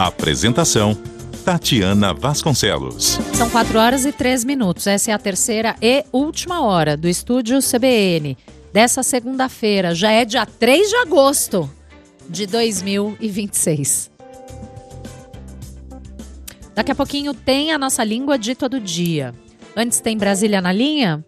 Apresentação: Tatiana Vasconcelos. São 4h03. Essa é a terceira e última hora do Estúdio CBN dessa segunda-feira. Já é dia 3 de agosto de 2026. Daqui a pouquinho tem a nossa língua de todo dia. Antes tem Brasília na linha?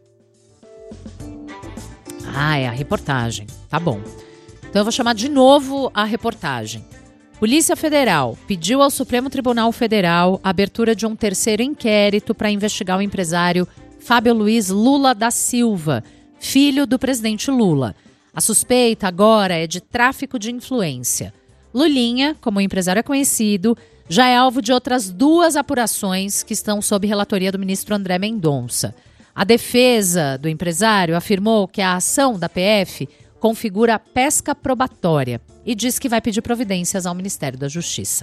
É a reportagem. Tá bom. Então eu vou chamar de novo a reportagem. Polícia Federal pediu ao Supremo Tribunal Federal a abertura de um terceiro inquérito para investigar o empresário Fábio Luiz Lula da Silva, filho do presidente Lula. A suspeita agora é de tráfico de influência. Lulinha, como o empresário é conhecido, já é alvo de outras 2 apurações que estão sob relatoria do ministro André Mendonça. A defesa do empresário afirmou que a ação da PF configura pesca probatória e diz que vai pedir providências ao Ministério da Justiça.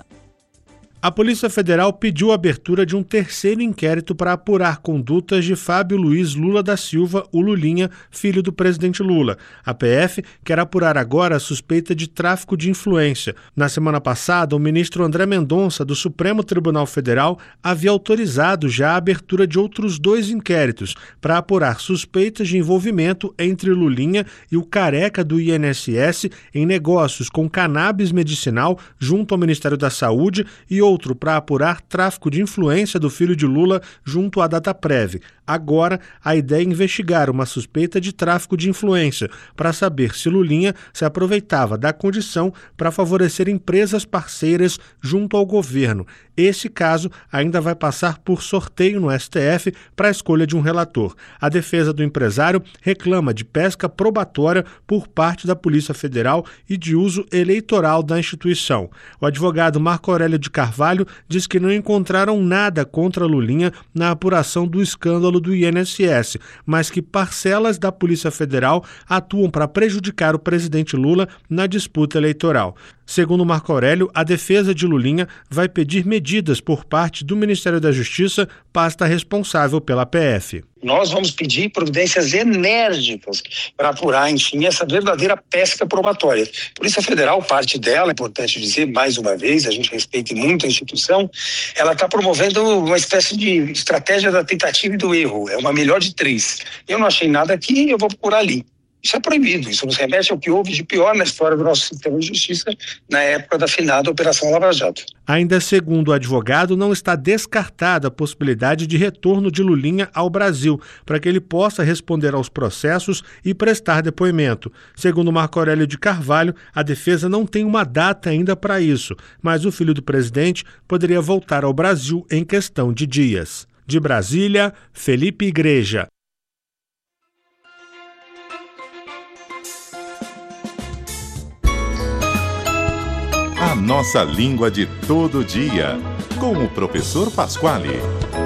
A Polícia Federal pediu a abertura de um terceiro inquérito para apurar condutas de Fábio Luiz Lula da Silva, o Lulinha, filho do presidente Lula. A PF quer apurar agora a suspeita de tráfico de influência. Na semana passada, o ministro André Mendonça, do Supremo Tribunal Federal, havia autorizado já a abertura de outros 2 inquéritos para apurar suspeitas de envolvimento entre Lulinha e o careca do INSS em negócios com cannabis medicinal junto ao Ministério da Saúde e outro para apurar tráfico de influência do filho de Lula junto à Dataprev. Agora, a ideia é investigar uma suspeita de tráfico de influência para saber se Lulinha se aproveitava da condição para favorecer empresas parceiras junto ao governo. Esse caso ainda vai passar por sorteio no STF para a escolha de um relator. A defesa do empresário reclama de pesca probatória por parte da Polícia Federal e de uso eleitoral da instituição. O advogado Marco Aurélio de Carvalho diz que não encontraram nada contra Lulinha na apuração do escândalo do INSS, mas que parcelas da Polícia Federal atuam para prejudicar o presidente Lula na disputa eleitoral. Segundo Marco Aurélio, a defesa de Lulinha vai pedir medidas por parte do Ministério da Justiça, pasta responsável pela PF. Nós vamos pedir providências enérgicas para apurar, enfim, essa verdadeira pesca probatória. Polícia Federal, parte dela, é importante dizer, mais uma vez, a gente respeita muito a instituição, ela está promovendo uma espécie de estratégia da tentativa e do erro. É uma melhor de 3. Eu não achei nada aqui, eu vou procurar ali. Isso é proibido, isso nos remete ao que houve de pior na história do nosso sistema de justiça na época da finada Operação Lava Jato. Ainda segundo o advogado, não está descartada a possibilidade de retorno de Lulinha ao Brasil, para que ele possa responder aos processos e prestar depoimento. Segundo Marco Aurélio de Carvalho, a defesa não tem uma data ainda para isso, mas o filho do presidente poderia voltar ao Brasil em questão de dias. De Brasília, Felipe Igreja. A nossa língua de todo dia, com o professor Pasquale.